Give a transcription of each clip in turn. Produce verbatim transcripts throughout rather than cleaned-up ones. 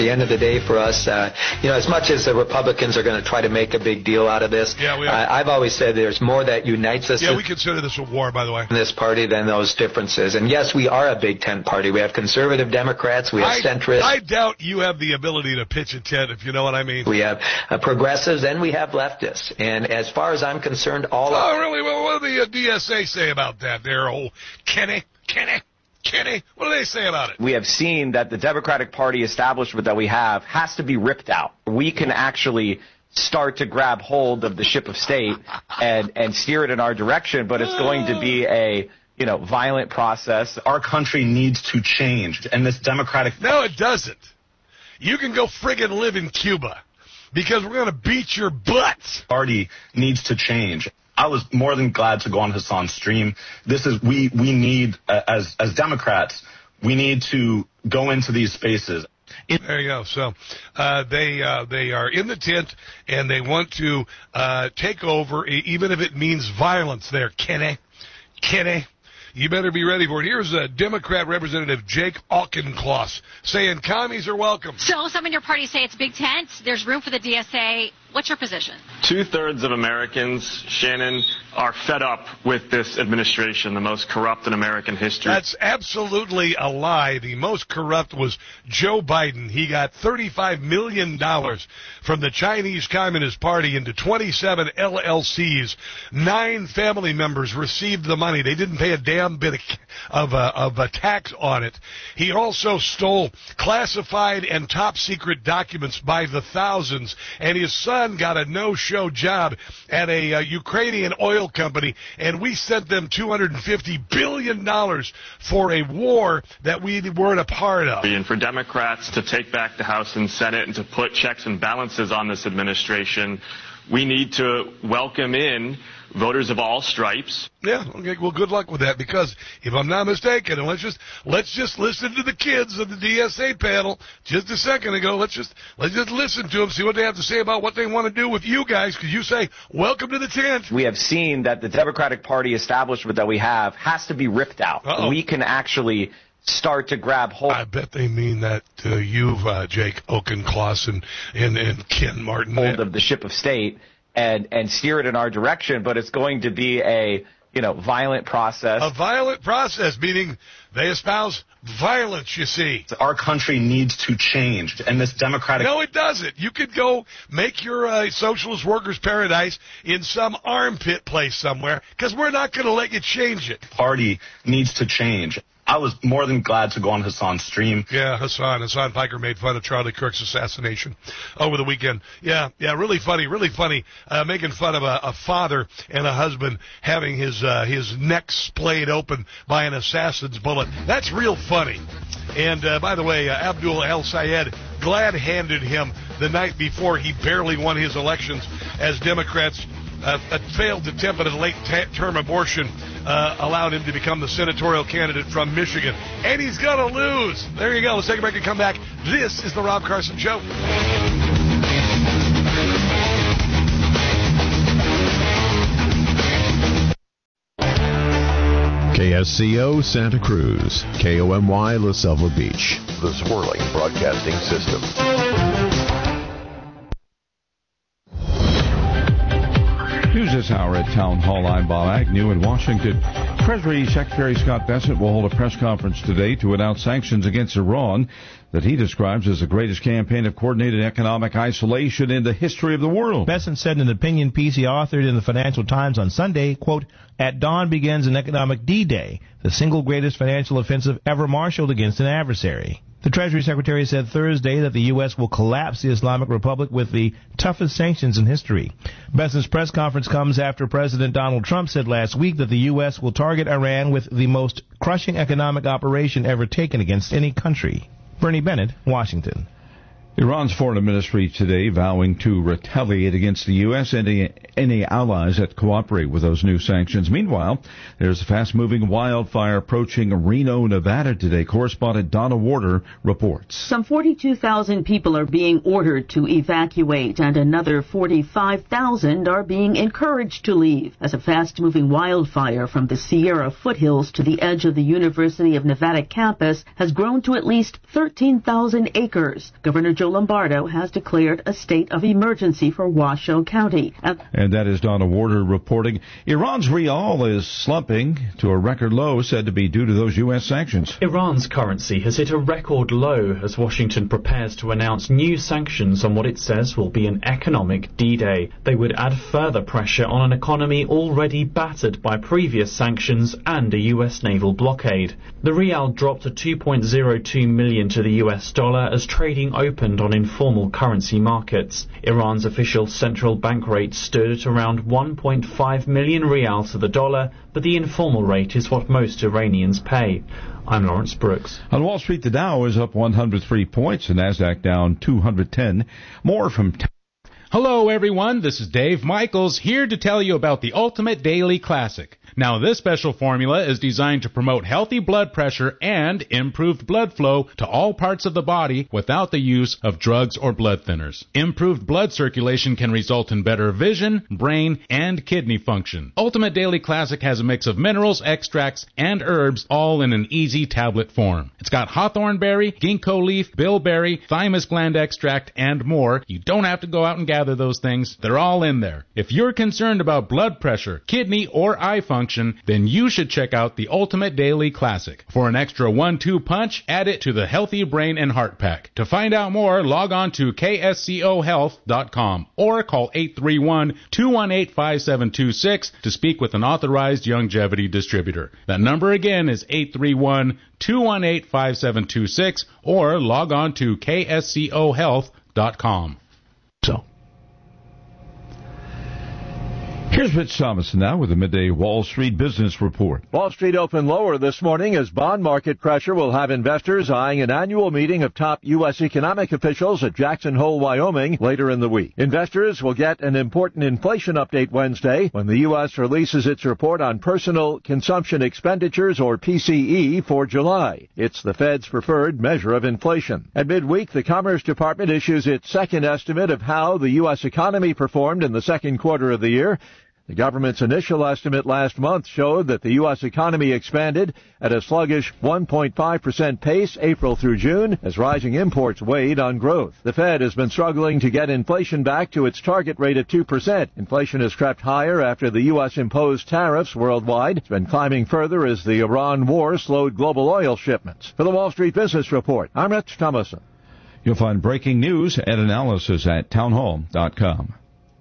At the end of the day for us, uh, you know, as much as the Republicans are going to try to make a big deal out of this, yeah, we are. Uh, I've always said there's more that unites us yeah, we consider this a war, by the way. in this party than those differences. And yes, we are a big tent party. We have conservative Democrats, we have I, centrists. I doubt you have the ability to pitch a tent, if you know what I mean. We have uh, progressives and we have leftists. And as far as I'm concerned, all Oh, of really? Well, what do the uh, D S A say about that? Their old Kenny, Kenny. Kenny, what do they say about it? We have seen that the Democratic Party establishment that we have has to be ripped out. We can actually start to grab hold of the ship of state and, and steer it in our direction, but it's going to be a, you know, violent process. Our country needs to change, and this Democratic... No, it doesn't. You can go friggin' live in Cuba, because we're going to beat your butts. Party needs to change. I was more than glad to go on Hassan's stream. This is, we, we need, uh, as, as Democrats, we need to go into these spaces. There you go. So uh, they uh, they are in the tent, and they want to uh, take over, even if it means violence there. Kenny, Kenny, you better be ready for it. Here's a Democrat Representative Jake Auchincloss saying commies are welcome. So some in your party say it's big tent. There's room for the D S A. What's your position? Two-thirds of Americans, Shannon, are fed up with this administration, the most corrupt in American history. That's absolutely a lie. The most corrupt was Joe Biden. He got thirty-five million dollars from the Chinese Communist Party into twenty-seven L L Cs. Nine family members received the money. They didn't pay a damn bit of, uh, of a tax on it. He also stole classified and top-secret documents by the thousands, and his son got a no-show job at a uh, Ukrainian oil company, and we sent them two hundred fifty billion dollars for a war that we weren't a part of. And for Democrats to take back the House and Senate and to put checks and balances on this administration, we need to welcome in voters of all stripes. Yeah, okay, well, good luck with that, because if I'm not mistaken, and let's just let's just listen to the kids of the D S A panel just a second ago. Let's just let's just listen to them, see what they have to say about what they want to do with you guys, because you say, welcome to the tent. We have seen that the Democratic Party establishment that we have has to be ripped out. Uh-oh. We can actually start to grab hold. I bet they mean that to you, uh, Jake Auchincloss and, and, and Ken Martin. Hold of the ship of state and, and steer it in our direction, but it's going to be a, you know, violent process. A violent process, meaning they espouse violence, you see. Our country needs to change, and this Democratic... No, it doesn't. You could go make your uh, socialist workers' paradise in some armpit place somewhere, because we're not going to let you change it. Party needs to change. I was more than glad to go on Hassan's stream. Yeah, Hassan. Hassan Piker made fun of Charlie Kirk's assassination over the weekend. Yeah, yeah, really funny, really funny, uh, making fun of a, a father and a husband having his uh, his neck splayed open by an assassin's bullet. That's real funny. And, uh, by the way, uh, Abdul El-Sayed glad-handed him the night before he barely won his elections as Democrats uh, failed to tempt a late-term abortion uh, allowed him to become the senatorial candidate from Michigan. And he's going to lose. There you go. Let's take a break and come back. This is the Rob Carson Show. K S C O Santa Cruz, K O M Y La Selva Beach. The Swirling Broadcasting System. News this hour at Town Hall. I'm Bob Agnew in Washington. Treasury Secretary Scott Bessent will hold a press conference today to announce sanctions against Iran that he describes as the greatest campaign of coordinated economic isolation in the history of the world. Bessent said in an opinion piece he authored in the Financial Times on Sunday, quote, "At dawn begins an economic D-Day, the single greatest financial offensive ever marshaled against an adversary." The Treasury Secretary said Thursday that the U S will collapse the Islamic Republic with the toughest sanctions in history. Bessent's press conference comes after President Donald Trump said last week that the U S will target Iran with the most crushing economic operation ever taken against any country. Bernie Bennett, Washington. Iran's foreign ministry today vowing to retaliate against the U S and any, any allies that cooperate with those new sanctions. Meanwhile, there's a fast-moving wildfire approaching Reno, Nevada today. Correspondent Donna Warder reports. Some forty-two thousand people are being ordered to evacuate, and another forty-five thousand are being encouraged to leave as a fast-moving wildfire from the Sierra foothills to the edge of the University of Nevada campus has grown to at least thirteen thousand acres. Governor Joe Lombardo has declared a state of emergency for Washoe County. And, and that is Donna Warder reporting. Iran's rial is slumping to a record low, said to be due to those U S sanctions. Iran's currency has hit a record low as Washington prepares to announce new sanctions on what it says will be an economic D-Day. They would add further pressure on an economy already battered by previous sanctions and a U S naval blockade. The rial dropped to two point zero two million to the U S dollar as trading opened on informal currency markets. Iran's official central bank rate stood at around one point five million rial to the dollar, but the informal rate is what most Iranians pay. I'm Lawrence Brooks. On Wall Street, the Dow is up one hundred three points, the Nasdaq down two hundred ten. More from... T- Hello, everyone. This is Dave Michaels here to tell you about the Ultimate Daily Classic. Now, this special formula is designed to promote healthy blood pressure and improved blood flow to all parts of the body without the use of drugs or blood thinners. Improved blood circulation can result in better vision, brain, and kidney function. Ultimate Daily Classic has a mix of minerals, extracts, and herbs, all in an easy tablet form. It's got hawthorn berry, ginkgo leaf, bilberry, thymus gland extract, and more. You don't have to go out and gather those things. They're all in there. If you're concerned about blood pressure, kidney, or eye function, then you should check out the Ultimate Daily Classic. For an extra one two punch, add it to the Healthy Brain and Heart Pack. To find out more, log on to K S C O health dot com or call eight three one, two one eight, five seven two six to speak with an authorized longevity distributor. That number again is eight three one, two one eight, five seven two six or log on to K S C O health dot com. So. Here's Rich Thomason now with the midday Wall Street Business Report. Wall Street opened lower this morning as bond market pressure will have investors eyeing an annual meeting of top U S economic officials at Jackson Hole, Wyoming later in the week. Investors will get an important inflation update Wednesday when the U S releases its report on personal consumption expenditures, or P C E, for July. It's the Fed's preferred measure of inflation. At midweek, the Commerce Department issues its second estimate of how the U S economy performed in the second quarter of the year. The government's initial estimate last month showed that the U S economy expanded at a sluggish one point five percent pace April through June as rising imports weighed on growth. The Fed has been struggling to get inflation back to its target rate of two percent. Inflation has crept higher after the U S imposed tariffs worldwide. It's been climbing further as the Iran war slowed global oil shipments. For the Wall Street Business Report, I'm Rich Thomason. You'll find breaking news and analysis at townhall dot com.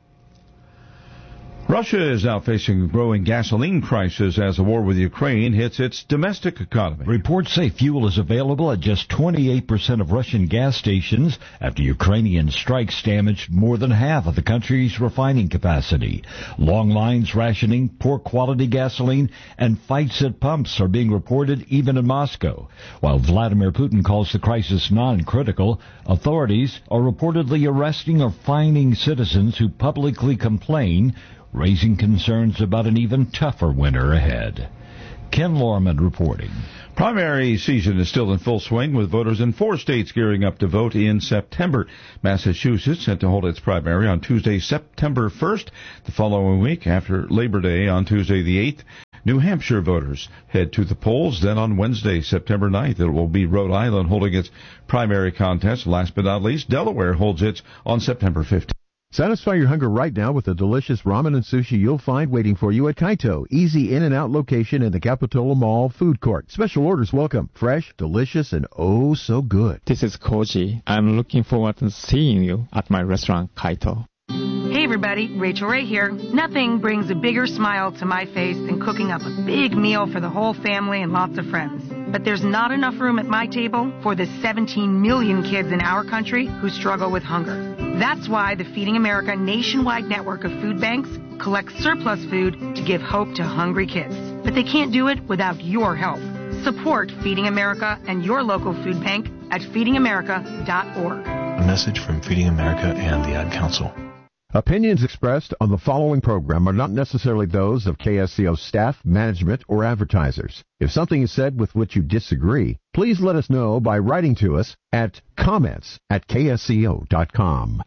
Russia is now facing growing gasoline crisis as the war with Ukraine hits its domestic economy. Reports say fuel is available at just twenty-eight percent of Russian gas stations after Ukrainian strikes damaged more than half of the country's refining capacity. Long lines, rationing, poor quality gasoline, and fights at pumps are being reported even in Moscow. While Vladimir Putin calls the crisis non-critical, authorities are reportedly arresting or fining citizens who publicly complain, raising concerns about an even tougher winter ahead. Ken Lorman reporting. Primary season is still in full swing, with voters in four states gearing up to vote in September. Massachusetts set to hold its primary on Tuesday, September first, the following week after Labor Day on Tuesday the eighth. New Hampshire voters head to the polls. Then on Wednesday, September ninth, it will be Rhode Island holding its primary contest. Last but not least, Delaware holds its on September fifteenth. Satisfy your hunger right now with the delicious ramen and sushi you'll find waiting for you at Kaito. Easy in and out location in the Capitola Mall food court. Special orders welcome. Fresh, delicious, and oh so good. This is Koji. I'm looking forward to seeing you at my restaurant, Kaito. Hey everybody, Rachel Ray here. Nothing brings a bigger smile to my face than cooking up a big meal for the whole family and lots of friends. But there's not enough room at my table for the seventeen million kids in our country who struggle with hunger. That's why the Feeding America nationwide network of food banks collects surplus food to give hope to hungry kids. But they can't do it without your help. Support Feeding America and your local food bank at feeding america dot org. A message from Feeding America and the Ad Council. Opinions expressed on the following program are not necessarily those of K S C O staff, management, or advertisers. If something is said with which you disagree, please let us know by writing to us at comments at k s c o dot com.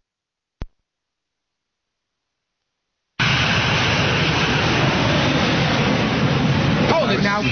Hold it now.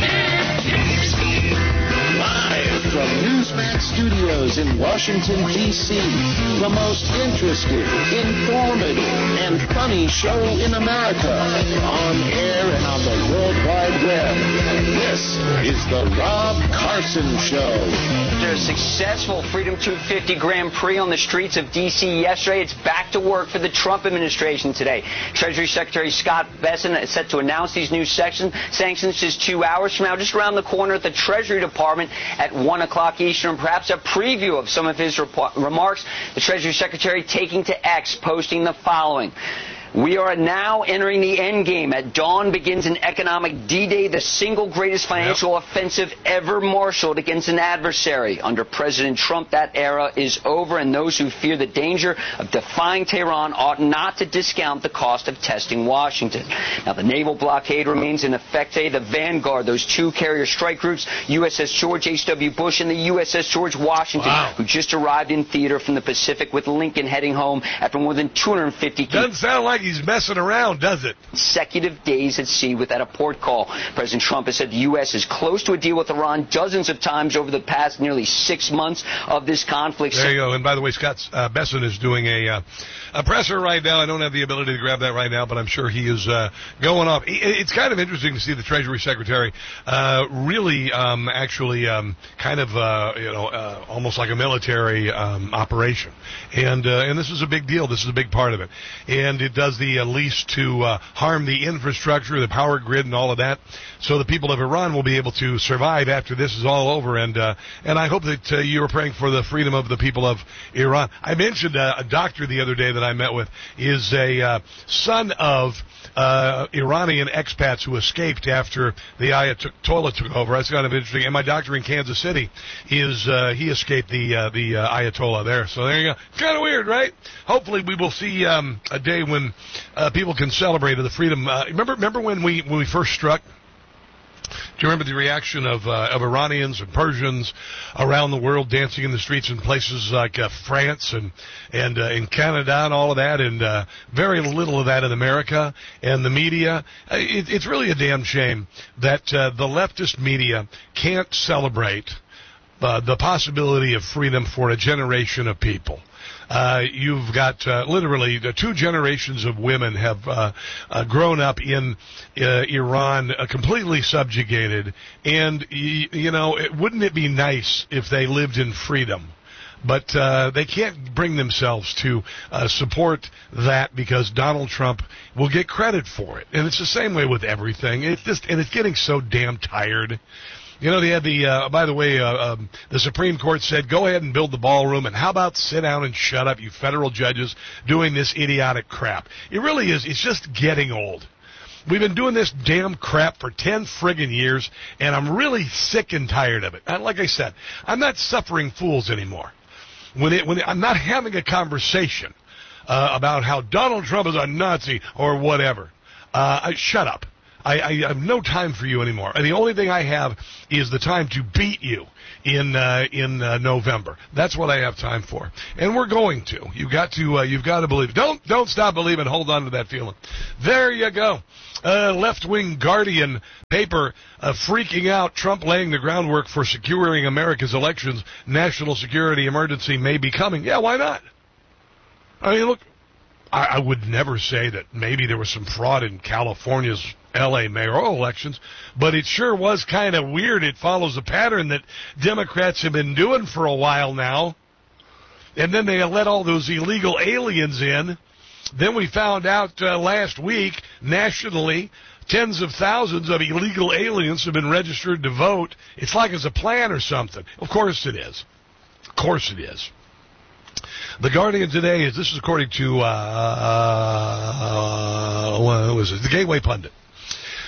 Live from Newsmax Studios in Washington, D C, the most interesting, informative, and funny show in America, on air and on the World Wide Web. This is the Rob Carson Show. After a successful Freedom two fifty Grand Prix on the streets of D C yesterday, it's back to work for the Trump administration today. Treasury Secretary Scott Bessent is set to announce these new section, sanctions just two hours from now, just around the corner at the Treasury Department at one o'clock Eastern. Perhaps a preview of some of his rep- remarks. The Treasury Secretary taking to X, posting the following. We are now entering the end game. At dawn begins an economic D-Day, the single greatest financial yep. offensive ever marshaled against an adversary. Under President Trump, that era is over, and those who fear the danger of defying Tehran ought not to discount the cost of testing Washington. Now, the naval blockade remains in effect today. The Vanguard, those two carrier strike groups, U S S George H W. Bush and the U S S George Washington, wow. who just arrived in theater from the Pacific with Lincoln heading home after more than two hundred fifty... Doesn't sound like he's messing around, does it? Consecutive days at sea without a port call. President Trump has said the U S is close to a deal with Iran dozens of times over the past nearly six months of this conflict. There you go. And by the way, Scott uh, Bessent is doing a, uh, a presser right now. I don't have the ability to grab that right now, but I'm sure he is uh, going off. It's kind of interesting to see the Treasury Secretary uh, really um, actually um, kind of, uh, you know, uh, almost like a military um, operation. And, uh, and this is a big deal. This is a big part of it. And it does the uh, least to uh, harm the infrastructure, the power grid, and all of that, so the people of Iran will be able to survive after this is all over. And uh, and I hope that uh, you are praying for the freedom of the people of Iran. I mentioned uh, a doctor the other day that I met with is a uh, son of uh, Iranian expats who escaped after the Ayatollah took over. That's kind of interesting. And my doctor in Kansas City is uh, he escaped the uh, the uh, Ayatollah there. So there you go. Kind of weird, right? Hopefully we will see um, a day when uh, people can celebrate the freedom. Uh, remember, remember when we when we first struck? Do you remember the reaction of uh, of Iranians and Persians around the world dancing in the streets in places like uh, France and and uh, in Canada and all of that, and uh, very little of that in America and the media? It, it's really a damn shame that uh, the leftist media can't celebrate uh, the possibility of freedom for a generation of people. Uh, you've got uh, literally the two generations of women have uh, uh, grown up in uh, Iran, uh, completely subjugated. And, y- you know, it, wouldn't it be nice if they lived in freedom? But uh, they can't bring themselves to uh, support that because Donald Trump will get credit for it. And it's the same way with everything. It's just, and it's getting so damn tired. You know, they had the, uh, by the way, uh, um, the Supreme Court said, go ahead and build the ballroom, and how about sit down and shut up, you federal judges, doing this idiotic crap. It really is, it's just getting old. We've been doing this damn crap for ten friggin' years, and I'm really sick and tired of it. And like I said, I'm not suffering fools anymore. When it, when it, I'm not having a conversation uh, about how Donald Trump is a Nazi or whatever. Uh, I, shut up. I, I have no time for you anymore. And the only thing I have is the time to beat you in uh, in uh, November. That's what I have time for, and we're going to. You've got to. Uh, you've got to believe. Don't don't stop believing. Hold on to that feeling. There you go. Uh, left-wing Guardian paper uh, freaking out. Trump laying the groundwork for securing America's elections. National security emergency may be coming. Yeah, why not? I mean, look. I, I would never say that maybe there was some fraud in California's L A mayoral elections, but it sure was kind of weird. It follows a pattern that Democrats have been doing for a while now. And then they let all those illegal aliens in. Then we found out uh, last week, nationally, tens of thousands of illegal aliens have been registered to vote. It's like it's a plan or something. Of course it is. Of course it is. The Guardian today is, this is according to, uh, uh, what was it? The Gateway Pundit.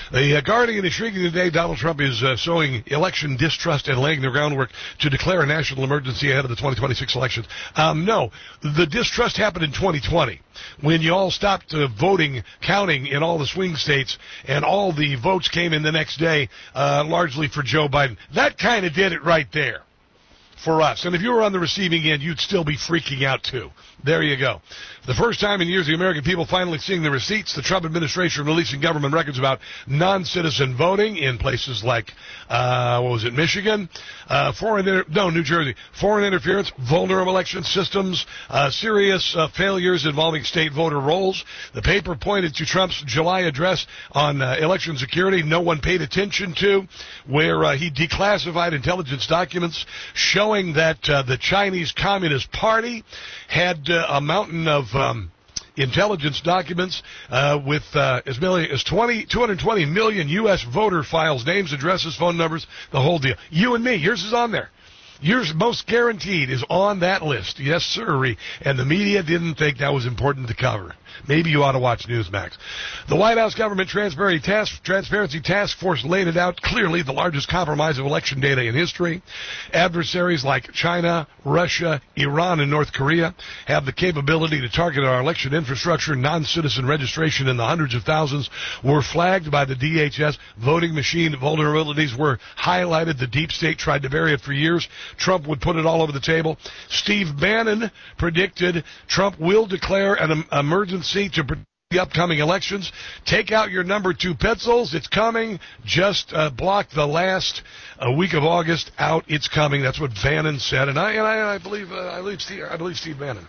The uh, Guardian is shrieking today. Donald Trump is uh, sowing election distrust and laying the groundwork to declare a national emergency ahead of the twenty twenty-six elections. Um, no, the distrust happened in twenty twenty when you all stopped uh, voting, counting in all the swing states, and all the votes came in the next day, uh, largely for Joe Biden. That kind of did it right there for us. And if you were on the receiving end, you'd still be freaking out, too. There you go. The first time in years, the American people finally seeing the receipts. The Trump administration releasing government records about non-citizen voting in places like, uh, what was it, Michigan? Uh, foreign, inter- no, New Jersey. Foreign interference, vulnerable election systems, uh, serious uh, failures involving state voter rolls. The paper pointed to Trump's July address on uh, election security no one paid attention to, where uh, he declassified intelligence documents showing that uh, the Chinese Communist Party had uh, a mountain of um, intelligence documents uh, with uh, as many as twenty, two hundred twenty million U S voter files, names, addresses, phone numbers, the whole deal. You and me, yours is on there. Yours, most guaranteed, is on that list. Yes, sir. And the media didn't think that was important to cover. Maybe you ought to watch Newsmax. The White House Government Transparency Task, Transparency Task Force laid it out clearly, the largest compromise of election data in history. Adversaries like China, Russia, Iran, and North Korea have the capability to target our election infrastructure. Non-citizen registration in the hundreds of thousands were flagged by the D H S. Voting machine vulnerabilities were highlighted. The deep state tried to bury it for years. Trump would put it all over the table. Steve Bannon predicted Trump will declare an um, emergency to protect the upcoming elections. Take out your number two pencils. It's coming. Just uh, block the last uh, week of August out. It's coming. That's what Bannon said, and I and I, I believe uh, I believe Steve, I believe Steve Bannon.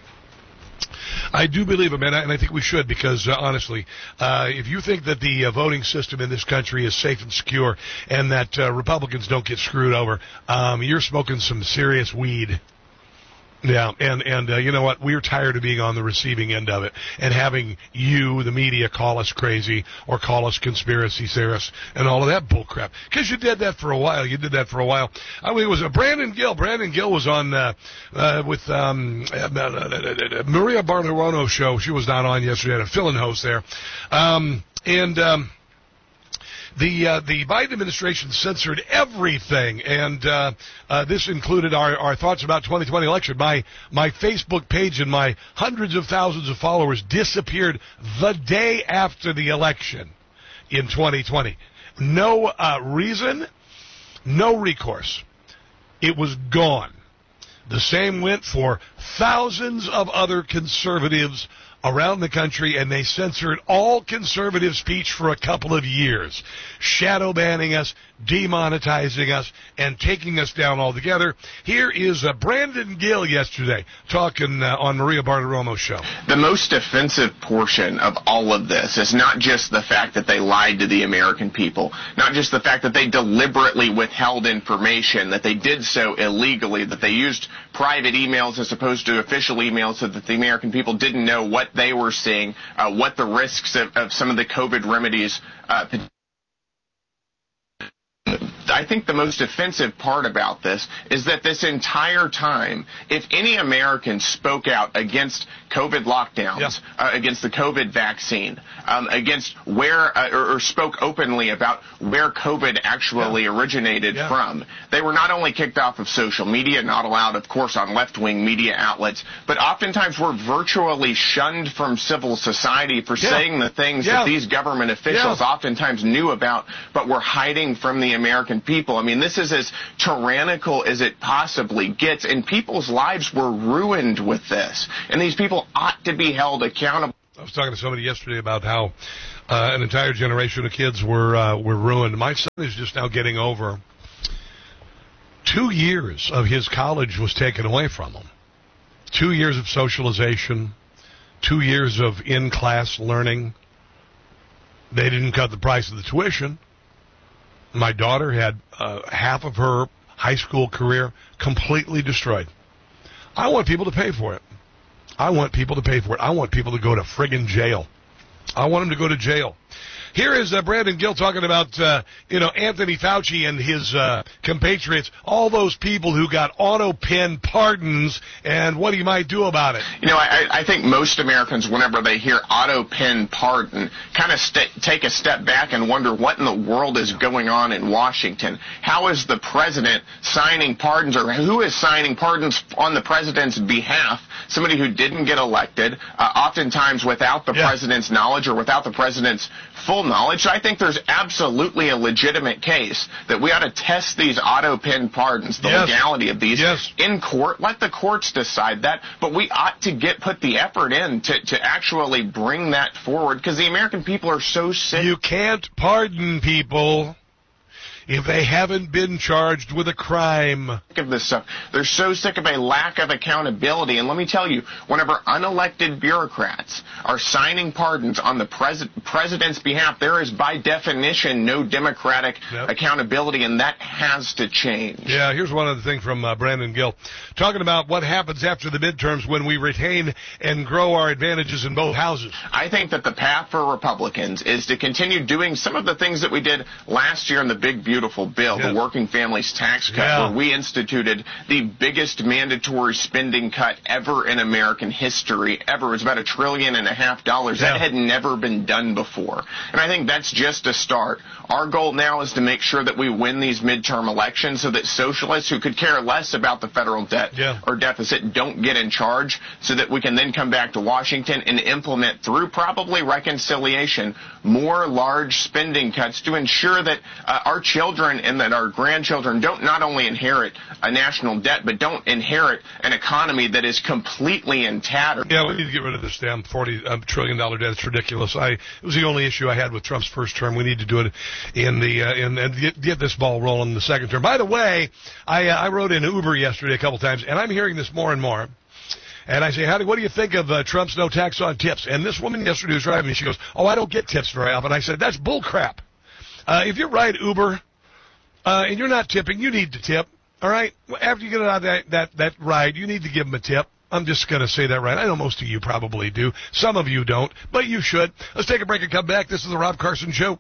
I do believe him, and I, and I think we should, because uh, honestly, uh, if you think that the uh, voting system in this country is safe and secure, and that uh, Republicans don't get screwed over, um, you're smoking some serious weed. Yeah, and, and uh, you know what? We're tired of being on the receiving end of it and having you, the media, call us crazy or call us conspiracy theorists and all of that bullcrap. Because you did that for a while. You did that for a while. I mean, it was a Brandon Gill. Brandon Gill was on uh, uh, with um, uh, uh, Maria Bartiromo's show. She was not on yesterday. I had a fill-in host there. Um, and... Um, The uh, the Biden administration censored everything, and uh, uh, this included our, our thoughts about twenty twenty election. My my Facebook page and my hundreds of thousands of followers disappeared the day after the election in twenty twenty. No uh, reason, no recourse. It was gone. The same went for thousands of other conservatives around the country, and they censored all conservative speech for a couple of years, shadow banning us, demonetizing us, and taking us down altogether. Here is uh, Brandon Gill yesterday talking uh, on Maria Bartiromo's show. The most offensive portion of all of this is not just the fact that they lied to the American people, not just the fact that they deliberately withheld information, that they did so illegally, that they used private emails as opposed to official emails so that the American people didn't know what they were seeing, uh, what the risks of, of some of the COVID remedies uh, I think the most offensive part about this is that this entire time, if any American spoke out against COVID lockdowns, yeah. uh, against the COVID vaccine, um, against where, uh, or, or spoke openly about where COVID actually yeah. originated yeah. from, they were not only kicked off of social media, not allowed, of course, on left-wing media outlets, but oftentimes were virtually shunned from civil society for yeah. saying the things yeah. that these government officials yeah. oftentimes knew about, but were hiding from the American people. I mean, this is as tyrannical as it possibly gets, and people's lives were ruined with this. And these people ought to be held accountable. I was talking to somebody yesterday about how uh, an entire generation of kids were uh, were ruined. My son is just now getting over two years of his college was taken away from him. Two years of socialization, two years of in-class learning. They didn't cut the price of the tuition. My daughter had uh, half of her high school career completely destroyed. I want people to pay for it. I want people to pay for it. I want people to go to friggin' jail. I want them to go to jail. Here is uh, Brandon Gill talking about, uh, you know, Anthony Fauci and his uh, compatriots, all those people who got auto-pen pardons, and what he might do about it. You know, I, I think most Americans, whenever they hear auto-pen pardon, kind of st- take a step back and wonder what in the world is going on in Washington. How is the president signing pardons, or who is signing pardons on the president's behalf? Somebody who didn't get elected, uh, oftentimes without the yeah. president's knowledge or without the president's full knowledge. So I think there's absolutely a legitimate case that we ought to test these auto-pen pardons, the yes. legality of these, yes. in court. Let the courts decide that, but we ought to get put the effort in to, to actually bring that forward, because the American people are so sick. You can't pardon people if they haven't been charged with a crime. Of this stuff. They're so sick of a lack of accountability. And let me tell you, whenever unelected bureaucrats are signing pardons on the pres- president's behalf, there is by definition no democratic yep. accountability, and that has to change. Yeah, here's one other thing from uh, Brandon Gill, talking about what happens after the midterms when we retain and grow our advantages in both houses. I think that the path for Republicans is to continue doing some of the things that we did last year in the big, beautiful bill, yeah. the Working Families Tax Cut, yeah. where we instituted the biggest mandatory spending cut ever in American history, ever. It was about a trillion and a half dollars. Yeah. That had never been done before. And I think that's just a start. Our goal now is to make sure that we win these midterm elections so that socialists who could care less about the federal debt yeah. or deficit don't get in charge, so that we can then come back to Washington and implement, through probably reconciliation, more large spending cuts to ensure that uh, our children and that our grandchildren don't not only inherit a national debt, but don't inherit an economy that is completely in tatters. Yeah, we need to get rid of this damn forty trillion dollars debt. It's ridiculous. I, it was the only issue I had with Trump's first term. We need to do it in the uh, in and get, get this ball rolling in the second term. By the way, I uh, I rode in Uber yesterday a couple times, and I'm hearing this more and more. And I say, Howdy, what do you think of uh, Trump's no tax on tips? And this woman yesterday was driving me. She goes, oh, I don't get tips very often. I said, that's bull crap. Uh, if you ride Uber uh, and you're not tipping, you need to tip. All right? After you get out of that, that, that ride, you need to give them a tip. I'm just going to say that right. I know most of you probably do. Some of you don't, but you should. Let's take a break and come back. This is the Rob Carson Show.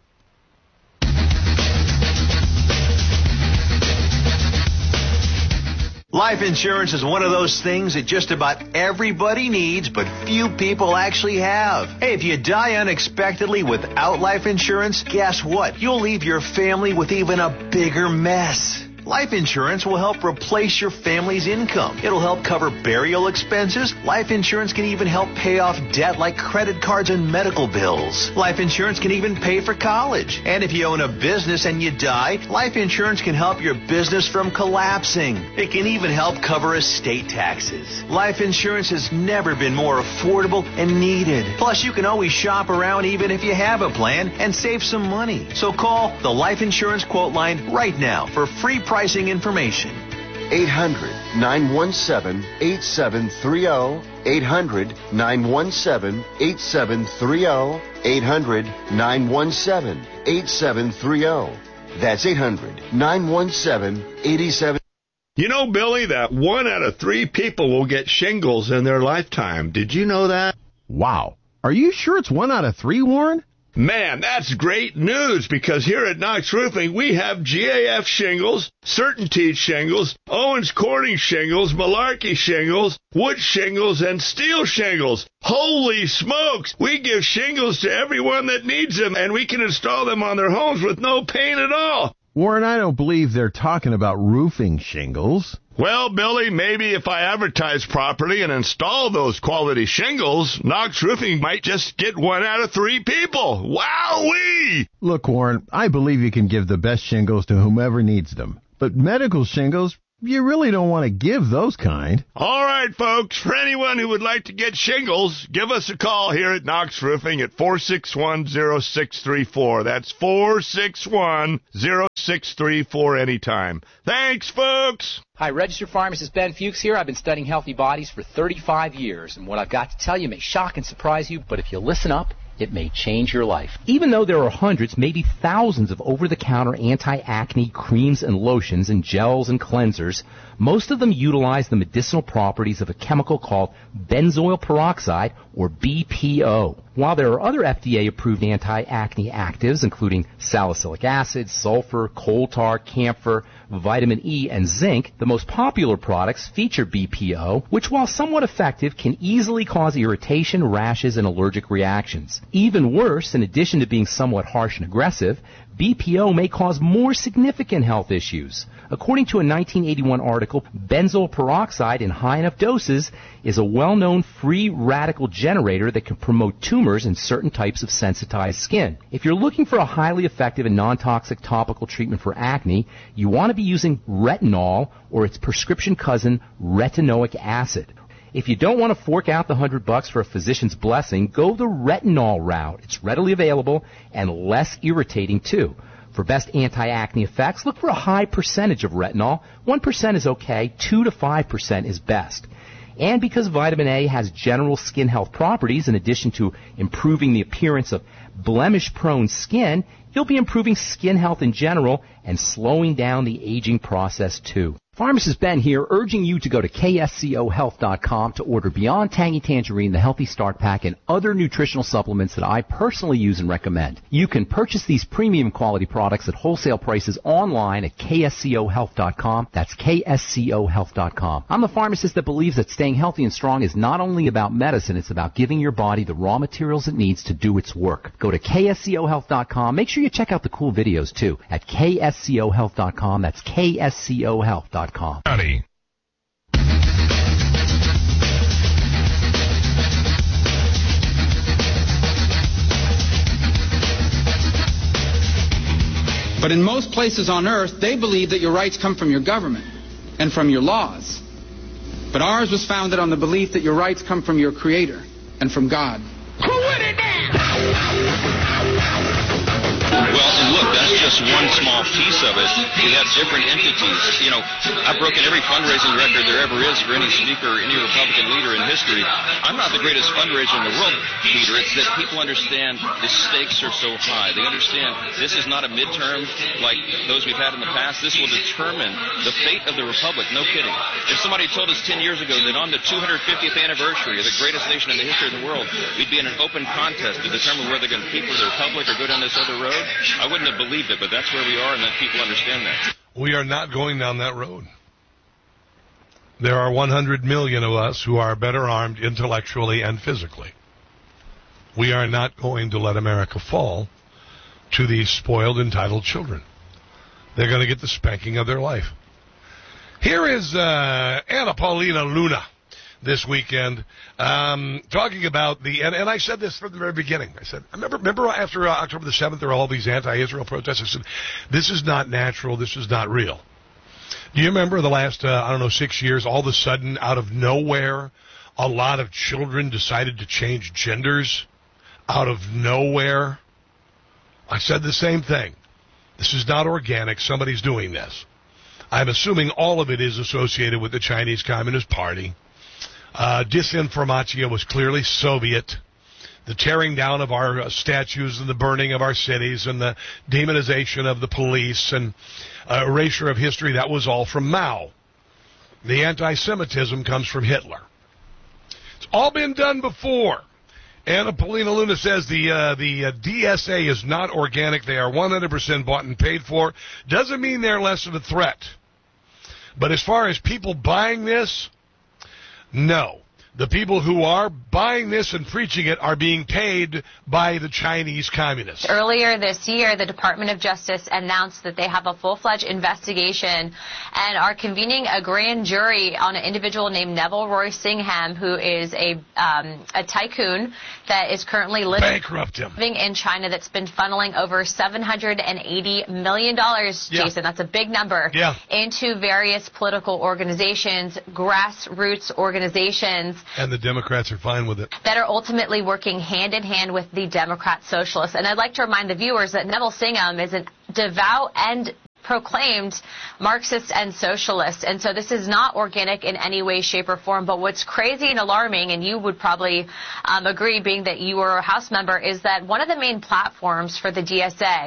Life insurance is one of those things that just about everybody needs, but few people actually have. Hey, if you die unexpectedly without life insurance, guess what? You'll leave your family with even a bigger mess. Life insurance will help replace your family's income. It'll help cover burial expenses. Life insurance can even help pay off debt like credit cards and medical bills. Life insurance can even pay for college. And if you own a business and you die, life insurance can help your business from collapsing. It can even help cover estate taxes. Life insurance has never been more affordable and needed. Plus, you can always shop around even if you have a plan and save some money. So call the Life Insurance Quote Line right now for free pricing information. eight hundred, nine one seven, eight seven three zero. eight hundred, nine one seven, eight seven three zero. eight hundred, nine one seven, eight seven three zero. That's eight hundred, nine one seven, eight seven. You know, Billy, that one out of three people will get shingles in their lifetime. Did you know that? Wow. Are you sure it's one out of three, Warren? Man, that's great news, because here at Knox Roofing, we have G A F shingles, Certainty shingles, Owens Corning shingles, Malarkey shingles, wood shingles, and steel shingles. Holy smokes! We give shingles to everyone that needs them, and we can install them on their homes with no pain at all. Warren, I don't believe they're talking about roofing shingles. Well, Billy, maybe if I advertise properly and install those quality shingles, Knox Roofing might just get one out of three people. Wowee! Look, Warren, I believe you can give the best shingles to whomever needs them. But medical shingles, you really don't want to give those kind. All right, folks. For anyone who would like to get shingles, give us a call here at Knox Roofing at four six one, zero six three four. That's four six one, zero six three four anytime. Thanks, folks. Hi, registered pharmacist Ben Fuchs here. I've been studying healthy bodies for thirty-five years, and what I've got to tell you may shock and surprise you, but if you listen up, it may change your life. Even though there are hundreds, maybe thousands of over-the-counter anti-acne creams and lotions and gels and cleansers, most of them utilize the medicinal properties of a chemical called benzoyl peroxide, or B P O. While there are other F D A-approved anti-acne actives, including salicylic acid, sulfur, coal tar, camphor, vitamin E, and zinc, the most popular products feature B P O, which, while somewhat effective, can easily cause irritation, rashes, and allergic reactions. Even worse, in addition to being somewhat harsh and aggressive, B P O may cause more significant health issues. According to a nineteen eighty-one article, benzoyl peroxide in high enough doses is a well-known free radical generator that can promote tumors in certain types of sensitized skin. If you're looking for a highly effective and non-toxic topical treatment for acne, you want to be using retinol or its prescription cousin, retinoic acid. If you don't want to fork out the hundred bucks for a physician's blessing, go the retinol route. It's readily available and less irritating too. For best anti-acne effects, look for a high percentage of retinol. one percent is okay, two to five percent is best. And because vitamin A has general skin health properties, in addition to improving the appearance of blemish-prone skin, you'll be improving skin health in general and slowing down the aging process too. Pharmacist Ben here, urging you to go to K S C O health dot com to order Beyond Tangy Tangerine, the Healthy Start Pack, and other nutritional supplements that I personally use and recommend. You can purchase these premium quality products at wholesale prices online at K S C O health dot com. That's K S C O health dot com. I'm the pharmacist that believes that staying healthy and strong is not only about medicine, it's about giving your body the raw materials it needs to do its work. Go to K S C O health dot com. Make sure you check out the cool videos too at K S C O health dot com. That's K S C O health dot com. Howdy. But in most places on earth, they believe that your rights come from your government and from your laws. But ours was founded on the belief that your rights come from your Creator and from God. Well, and look, that's just one small piece of it. We have different entities. You know, I've broken every fundraising record there ever is for any speaker, any Republican leader in history. I'm not the greatest fundraiser in the world, Peter. It's that people understand the stakes are so high. They understand this is not a midterm like those we've had in the past. This will determine the fate of the Republic. No kidding. If somebody told us ten years ago that on the two hundred fiftieth anniversary of the greatest nation in the history of the world, we'd be in an open contest to determine whether they're going to keep with the Republic or go down this other road, I wouldn't have believed it, but that's where we are, and that people understand that. We are not going down that road. There are one hundred million of us who are better armed intellectually and physically. We are not going to let America fall to these spoiled, entitled children. They're going to get the spanking of their life. Here is uh, Anna Paulina Luna this weekend, um, talking about the, and, and I said this from the very beginning. I said, I remember, remember after uh, October the seventh, there were all these anti-Israel protests. I said, this is not natural. This is not real. Do you remember the last, uh, I don't know, six years, all of a sudden, out of nowhere, a lot of children decided to change genders out of nowhere? I said the same thing. This is not organic. Somebody's doing this. I'm assuming all of it is associated with the Chinese Communist Party. Uh, disinformatio was clearly Soviet. The tearing down of our uh, statues and the burning of our cities and the demonization of the police and uh, erasure of history, that was all from Mao. The anti-Semitism comes from Hitler. It's all been done before. Anna Paulina Luna says the uh, the uh, D S A is not organic. They are one hundred percent bought and paid for. Doesn't mean they're less of a threat. But as far as people buying this, no. The people who are buying this and preaching it are being paid by the Chinese communists. Earlier this year, the Department of Justice announced that they have a full-fledged investigation and are convening a grand jury on an individual named Neville Roy Singham, who is a um, a tycoon that is currently living, Bankrupt him. living in China that's been funneling over seven hundred eighty million dollars, Jason, yeah. That's a big number, yeah. into various political organizations, grassroots organizations. And the Democrats are fine with it. That are ultimately working hand-in-hand with the Democrat socialists. And I'd like to remind the viewers that Neville Singham is a devout and proclaimed Marxist and socialist. And so this is not organic in any way, shape, or form. But what's crazy and alarming, and you would probably um, agree, being that you were a House member, is that one of the main platforms for the D S A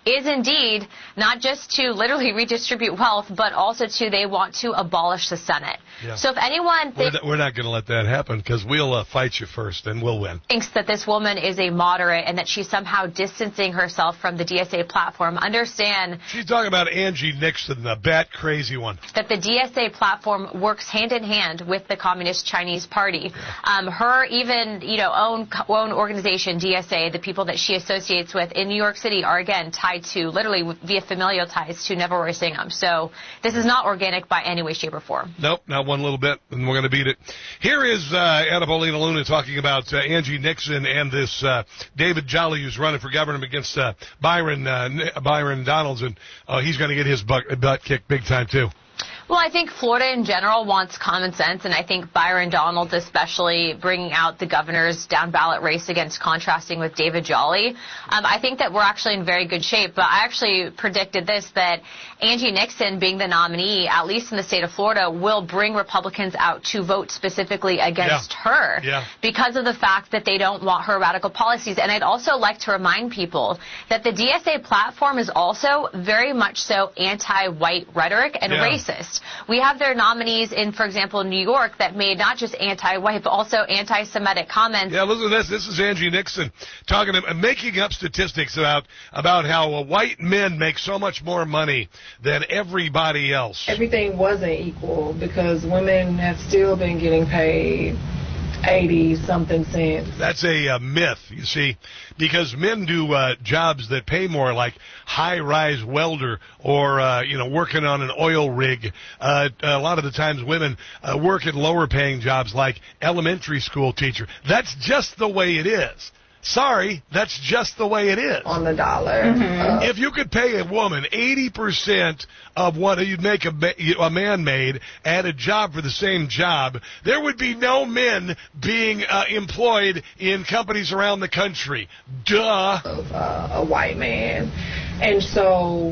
is indeed not just to literally redistribute wealth, but also to they want to abolish the Senate. Yeah. So if anyone We're thinks, not, we're not going to let that happen because we'll uh, fight you first and we'll win. thinks that this woman is a moderate and that she's somehow distancing herself from the D S A platform, understand She's talking about Angie Nixon, the bat crazy one. that the D S A platform works hand in hand with the Communist Chinese Party. Um, her even, you know, own own organization, D S A, the people that she associates with in New York City are again tied to, literally via familial ties to Neville Roy Singham. So this is not organic by any way, shape, or form. Nope, not one little bit, and we're going to beat it. Here is uh, Anna Paulina Luna talking about uh, Angie Nixon and this uh, David Jolly who's running for governor against uh, Byron uh, Byron Donalds, and uh, he's going to get his butt, butt kicked big time too. Well, I think Florida in general wants common sense, and I think Byron Donalds especially bringing out the governor's down-ballot race against contrasting with David Jolly. Um, I think that we're actually in very good shape, but I actually predicted this, that Angie Nixon being the nominee, at least in the state of Florida, will bring Republicans out to vote specifically against yeah. her yeah. because of the fact that they don't want her radical policies. And I'd also like to remind people that the D S A platform is also very much so anti-white rhetoric and yeah. racist. We have their nominees in, for example, New York that made not just anti-white, but also anti-Semitic comments. Yeah, listen to this. This is Angie Nixon talking, uh, making up statistics about about how uh, white men make so much more money than everybody else. Everything wasn't equal because women have still been getting paid eighty-something cents. That's a uh, myth, you see, because men do uh, jobs that pay more, like high-rise welder or, uh, you know, working on an oil rig. Uh, a lot of the times women uh, work at lower-paying jobs like elementary school teacher. That's just the way it is. Sorry, that's just the way it is. On the dollar. Mm-hmm. If you could pay a woman eighty percent of what you'd make a, a man made at a job for the same job, there would be no men being uh, employed in companies around the country. Duh. Of uh, a white man. And so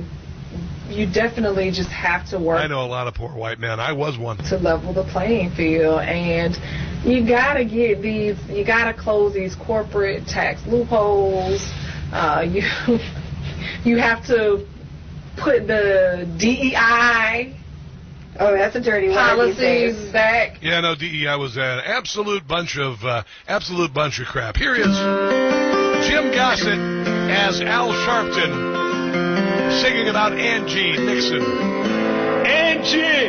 you definitely just have to work. I know a lot of poor white men. I was one. To level the playing field. And you gotta get these, you gotta close these corporate tax loopholes. Uh, you you have to put the D E I oh, that's a dirty word. policies back. Yeah, no, D E I was an absolute bunch of uh, absolute bunch of crap. Here is Jim Gossett as Al Sharpton singing about Angie Nixon. Angie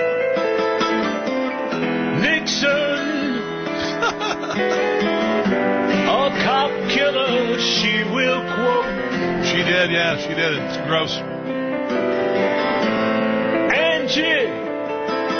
Nixon, a cop killer, she will quote. She did, yeah, she did. It's gross. Angie